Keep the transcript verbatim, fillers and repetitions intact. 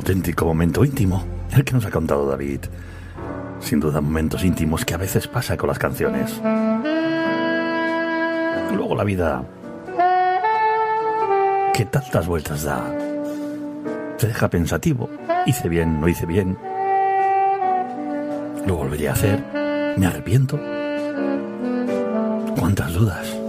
auténtico momento íntimo, el que nos ha contado David. Sin duda momentos íntimos que a veces pasa con las canciones. Luego la vida, que tantas vueltas da, te deja pensativo. Hice bien, no hice bien. Lo volvería a hacer. Me arrepiento. ¿Cuántas dudas?